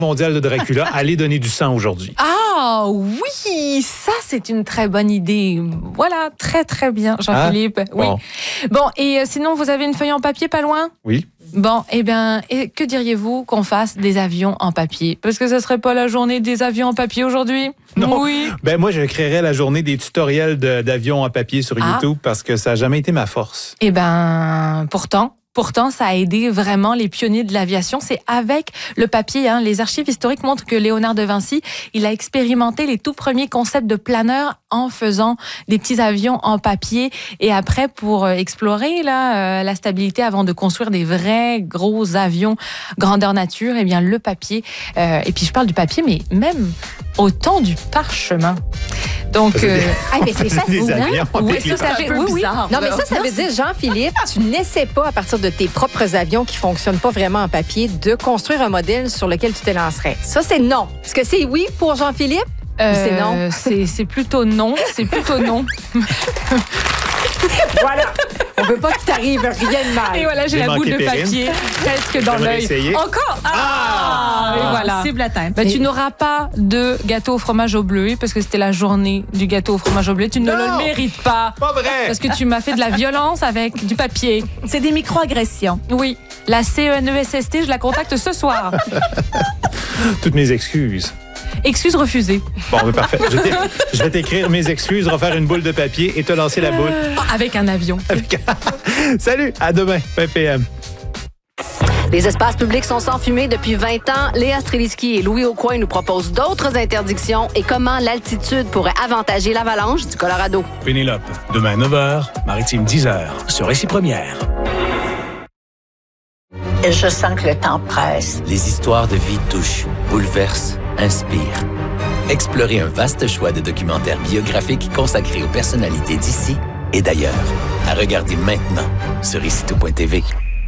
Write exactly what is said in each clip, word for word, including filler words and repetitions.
mondial de Dracula, aller donner du sang aujourd'hui. Ah oui, ça c'est une très bonne idée. Voilà, très très bien, Jean-Philippe. Ah, oui. bon. Bon, et euh, sinon vous avez une feuille en papier pas loin? Oui. Bon, eh bien, et que diriez-vous qu'on fasse des avions en papier? Parce que ce serait pas la journée des avions en papier aujourd'hui? Non. Oui. Ben moi, je créerais la journée des tutoriels de, d'avions en papier sur Ah. YouTube parce que ça n'a jamais été ma force. Eh ben, pourtant... Pourtant, ça a aidé vraiment les pionniers de l'aviation. C'est avec le papier. Hein. Les archives historiques montrent que Léonard de Vinci, il a expérimenté les tout premiers concepts de planeur en faisant des petits avions en papier. Et après, pour explorer là, euh, la stabilité avant de construire des vrais gros avions grandeur nature, eh bien le papier. Euh, et puis je parle du papier, mais même au temps du parchemin. Donc, euh, ah, mais c'est facile, hein? Oui, ça, ça fait, oui, oui. Non, mais ça, ça veut dire, Jean-Philippe, tu n'essaies pas, à partir de tes propres avions qui ne fonctionnent pas vraiment en papier, de construire un modèle sur lequel tu te lancerais. Ça, c'est non. Est-ce que c'est oui pour Jean-Philippe euh, ou c'est non? C'est, c'est plutôt non. C'est plutôt non. Voilà. On veut pas qu'il t'arrive rien de mal. Et voilà, j'ai, j'ai la boule de Périne. papier presque dans l'œil. Essayer. Encore? Ah! ah et voilà. Cible atteinte. Ben, tu n'auras pas de gâteau au fromage au bleu parce que c'était la journée du gâteau au fromage au bleu. Tu ne Non! le mérites pas. Pas vrai! Parce que tu m'as fait de la violence avec du papier. C'est des micro-agressions. Oui. La C E N E S S T, je la contacte ce soir. Toutes mes excuses. Excuses refusées. Bon, mais parfait. Je, je vais t'écrire mes excuses, refaire une boule de papier et te lancer la boule. Avec un avion. Avec... Salut, à demain, vingt p m. Les espaces publics sont sans fumée depuis vingt ans. Léa Streliski et Louis Aucoin nous proposent d'autres interdictions et comment l'altitude pourrait avantager l'avalanche du Colorado. Pénélope, demain neuf heures, Maritime dix heures, sur Récit Première. Je sens que le temps presse. Les histoires de vie touchent, bouleversent, inspirent. Explorez un vaste choix de documentaires biographiques consacrés aux personnalités d'ici et d'ailleurs. À regarder maintenant sur ici tout point t v.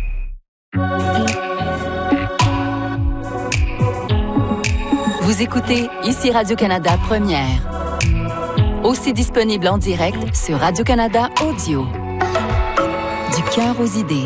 Vous écoutez Ici Radio-Canada Première. Aussi disponible en direct sur Radio-Canada Audio. Du cœur aux idées.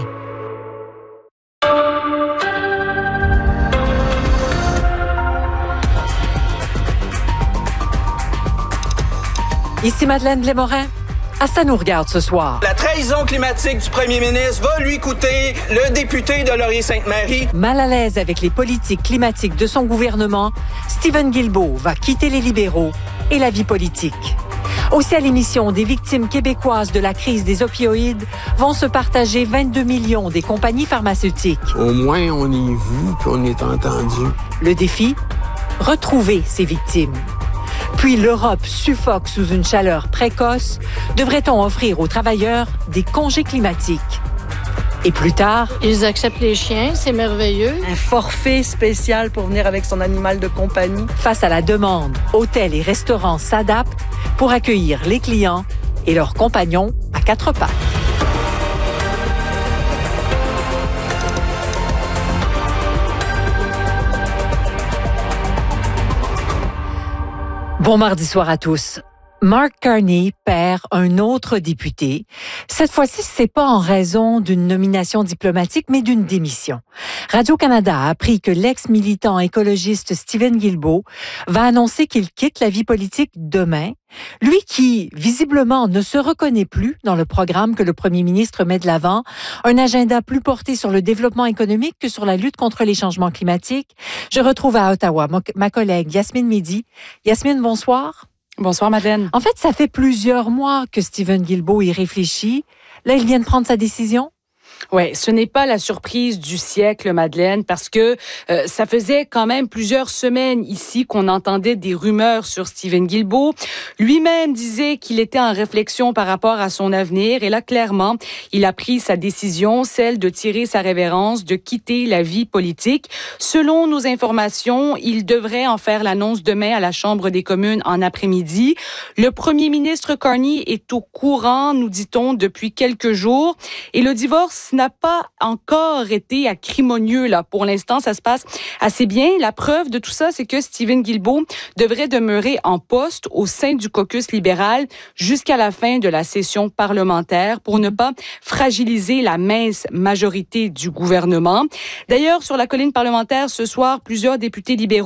Ici Madeleine Blais-Morin. Ah, ça nous regarde ce soir. La trahison climatique du premier ministre va lui coûter le député de Laurier-Sainte-Marie. Mal à l'aise avec les politiques climatiques de son gouvernement, Stephen Guilbeault va quitter les libéraux et la vie politique. Aussi à l'émission, des victimes québécoises de la crise des opioïdes vont se partager vingt-deux millions des compagnies pharmaceutiques. Au moins, on est vu puis on est entendu. Le défi? Retrouver ces victimes. Puis l'Europe suffoque sous une chaleur précoce. Devrait-on offrir aux travailleurs des congés climatiques? Et plus tard... Ils acceptent les chiens, c'est merveilleux. Un forfait spécial pour venir avec son animal de compagnie. Face à la demande, hôtels et restaurants s'adaptent pour accueillir les clients et leurs compagnons à quatre pattes. Bon mardi soir à tous. Mark Carney perd un autre député. Cette fois-ci, c'est pas en raison d'une nomination diplomatique, mais d'une démission. Radio-Canada a appris que l'ex-militant écologiste Stephen Guilbeault va annoncer qu'il quitte la vie politique demain. Lui qui, visiblement, ne se reconnaît plus dans le programme que le premier ministre met de l'avant, un agenda plus porté sur le développement économique que sur la lutte contre les changements climatiques. Je retrouve à Ottawa ma collègue Yasmine Mehdi. Yasmine, bonsoir. Bonsoir, Madeleine. En fait, ça fait plusieurs mois que Stephen Guilbeault y réfléchit. Là, il vient de prendre sa décision? Oui, ce n'est pas la surprise du siècle, Madeleine, parce que euh, ça faisait quand même plusieurs semaines ici qu'on entendait des rumeurs sur Stephen Guilbeault. Lui-même disait qu'il était en réflexion par rapport à son avenir. Et là, clairement, il a pris sa décision, celle de tirer sa révérence, de quitter la vie politique. Selon nos informations, il devrait en faire l'annonce demain à la Chambre des communes en après-midi. Le premier ministre Carney est au courant, nous dit-on, depuis quelques jours. Et le divorce caucus n'a pas encore été acrimonieux. Là. Pour l'instant, ça se passe assez bien. La preuve de tout ça, c'est que Stephen Guilbeault devrait demeurer en poste au sein du caucus libéral jusqu'à la fin de la session parlementaire pour ne pas fragiliser la mince majorité du gouvernement. D'ailleurs, sur la colline parlementaire, ce soir, plusieurs députés libéraux